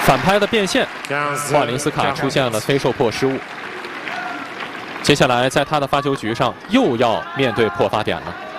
反拍的变线，瓦林斯卡出现了非受迫失误。接下来在他的发球局上又要面对破发点了。